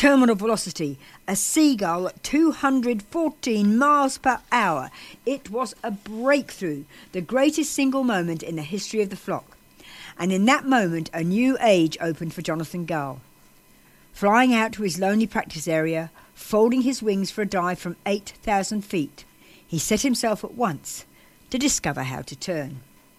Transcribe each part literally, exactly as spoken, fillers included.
terminal velocity, a seagull at two hundred fourteen miles per hour. It was a breakthrough, the greatest single moment in the history of the flock. And in that moment, a new age opened for Jonathan Gull. Flying out to his lonely practice area, folding his wings for a dive from eight thousand feet, he set himself at once to discover how to turn.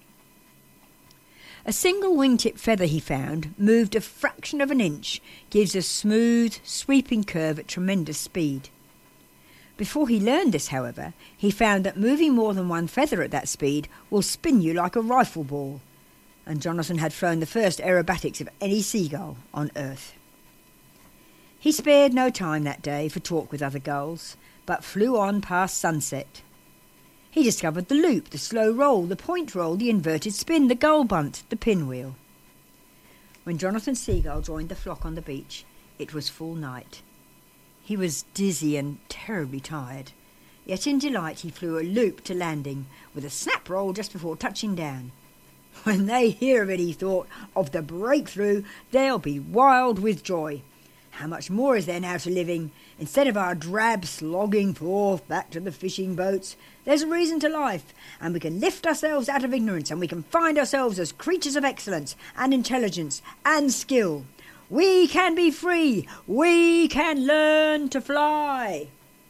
A single wingtip feather he found, moved a fraction of an inch, gives a smooth, sweeping curve at tremendous speed. Before he learned this, however, he found that moving more than one feather at that speed will spin you like a rifle ball, and Jonathan had flown the first aerobatics of any seagull on Earth. He spared no time that day for talk with other gulls, but flew on past sunset. He discovered the loop, the slow roll, the point roll, the inverted spin, the gull bunt, the pinwheel. When Jonathan Seagull joined the flock on the beach, it was full night. He was dizzy and terribly tired, yet in delight he flew a loop to landing, with a snap roll just before touching down. When they hear of it, he thought, of the breakthrough, they'll be wild with joy. How much more is there now to living? Instead of our drab slogging forth back to the fishing boats, there's a reason to life, and we can lift ourselves out of ignorance, and we can find ourselves as creatures of excellence and intelligence and skill. We can be free. We can learn to fly.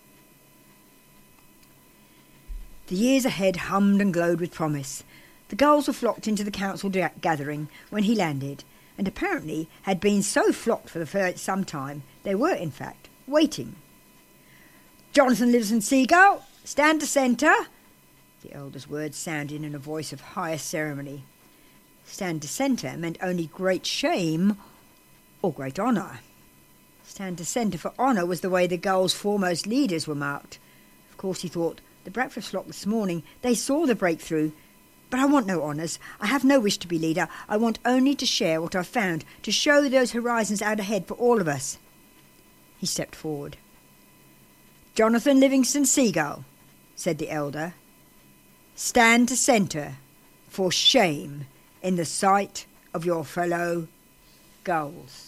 The years ahead hummed and glowed with promise. The gulls were flocked into the council gathering when he landed, and apparently had been so flocked for the first some time, they were, in fact, waiting. "Jonathan Livingston Seagull, stand to centre," the elder's words sounded in a voice of highest ceremony. Stand to centre meant only great shame or great honour. Stand to centre for honour was the way the gulls' foremost leaders were marked. Of course, he thought, the breakfast flock this morning, they saw the breakthrough. But I want no honours. I have no wish to be leader. I want only to share what I've found, to show those horizons out ahead for all of us. He stepped forward. "Jonathan Livingston Seagull," said the elder, "stand to centre for shame in the sight of your fellow gulls."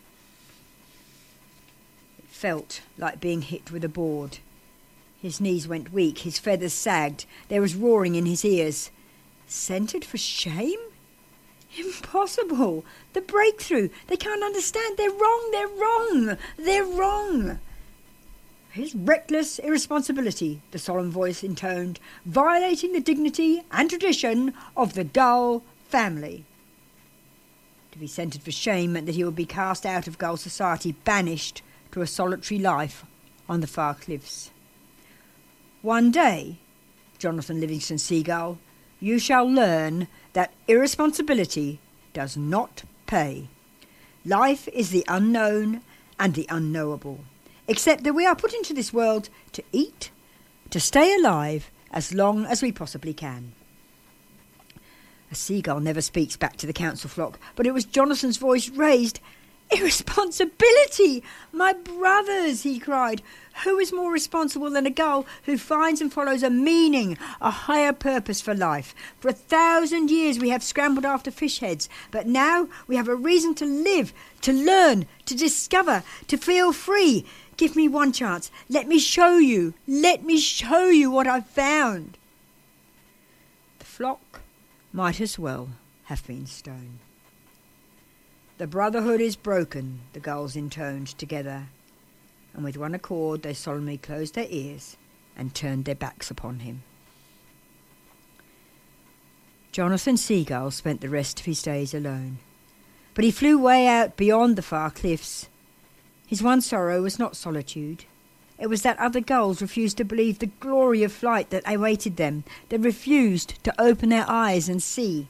It felt like being hit with a board. His knees went weak, his feathers sagged, there was roaring in his ears. Centred for shame? Impossible! The breakthrough! They can't understand! They're wrong! They're wrong! They're wrong! His reckless irresponsibility, the solemn voice intoned, violating the dignity and tradition of the gull family. To be centred for shame meant that he would be cast out of gull society, banished to a solitary life on the far cliffs. "One day, Jonathan Livingston Seagull, you shall learn that irresponsibility does not pay. Life is the unknown and the unknowable, except that we are put into this world to eat, to stay alive as long as we possibly can." A seagull never speaks back to the council flock, but it was Jonathan's voice raised. "Irresponsibility! My brothers," he cried. "Who is more responsible than a gull who finds and follows a meaning, a higher purpose for life? For a thousand years we have scrambled after fish heads, but now we have a reason to live, to learn, to discover, to feel free. Give me one chance. Let me show you. Let me show you what I've found." The flock might as well have been stone. "The brotherhood is broken," the gulls intoned together, and with one accord they solemnly closed their ears and turned their backs upon him. Jonathan Seagull spent the rest of his days alone, but he flew way out beyond the far cliffs. His one sorrow was not solitude. It was that other gulls refused to believe the glory of flight that awaited them. They refused to open their eyes and see.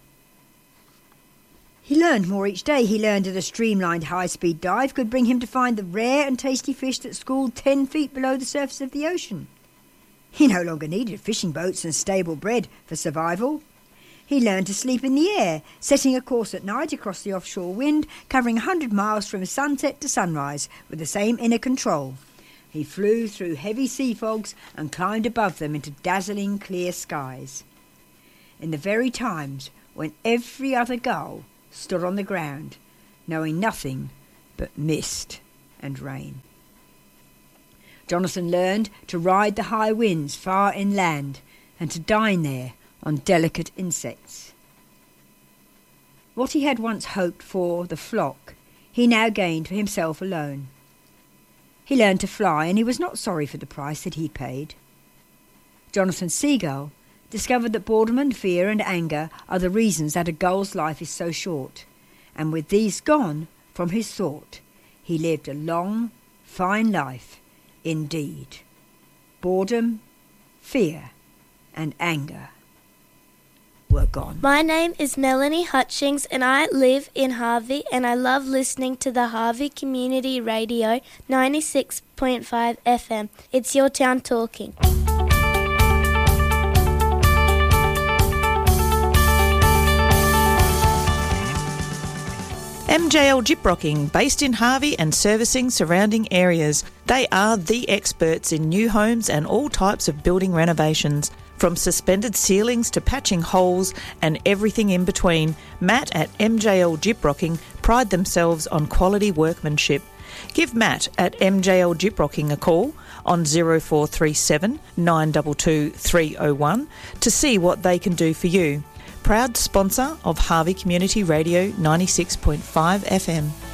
He learned more each day. He learned that a streamlined high-speed dive could bring him to find the rare and tasty fish that schooled ten feet below the surface of the ocean. He no longer needed fishing boats and stable bread for survival. He learned to sleep in the air, setting a course at night across the offshore wind, covering a hundred miles from sunset to sunrise with the same inner control. He flew through heavy sea fogs and climbed above them into dazzling clear skies. In the very times when every other gull stood on the ground, knowing nothing but mist and rain. Jonathan learned to ride the high winds far inland and to dine there on delicate insects. What he had once hoped for the flock, he now gained for himself alone. He learned to fly, and he was not sorry for the price that he paid. Jonathan Seagull discovered that boredom and fear and anger are the reasons that a gull's life is so short, and with these gone from his thought, he lived a long, fine life indeed. Boredom, fear, and anger were gone. My name is Melanie Hutchings and I live in Harvey, and I love listening to the Harvey Community Radio ninety-six point five F M. It's your town talking. M J L Gyprocking, based in Harvey and servicing surrounding areas. They are the experts in new homes and all types of building renovations. From suspended ceilings to patching holes and everything in between, Matt at M J L Gyprocking pride themselves on quality workmanship. Give Matt at M J L Gyprocking a call on zero four three seven, nine two two, three oh one to see what they can do for you. Proud sponsor of Harvey Community Radio ninety-six point five F M.